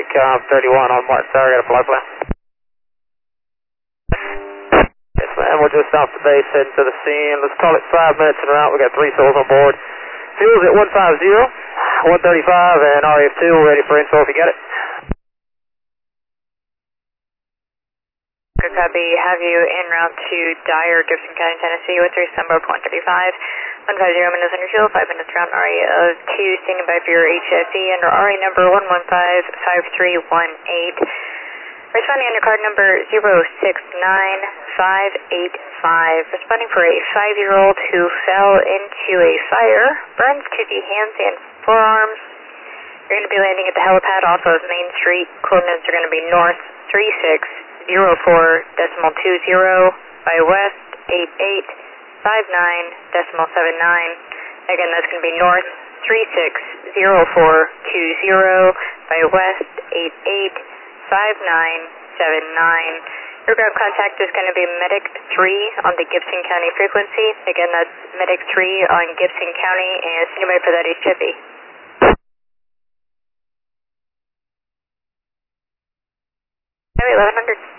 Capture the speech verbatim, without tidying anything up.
Com thirty-one on Mark. Sorry, I got a flight plan. Yes, ma'am. We'll just off the base, heading to the scene. Let's call it five minutes in route. We got three souls on board. Fuel's at one fifty, one thirty-five, and R F two ready for info if you got it. Good copy. Have you en route to Dyer, Gibson County, Tennessee with three December one thirty-five. one fifty minutes under fuel, five minutes round R A of two, standing by for your H F E under R A number one one five five three one eight. Responding under card number zero six nine five eight five. Responding for a five-year-old who fell into a fire, burns to the hands and forearms. You're going to be landing at the helipad off of Main Street. Coordinates are going to be north three six zero four decimal two zero by west eight eight five nine decimal seven nine. Again, that's going to be north three six zero four two zero by west eight eight five nine seven nine. Your ground contact is going to be Medic three on the Gibson County frequency. Again, that's Medic three on Gibson County, and stand by for that H F E. eleven hundred.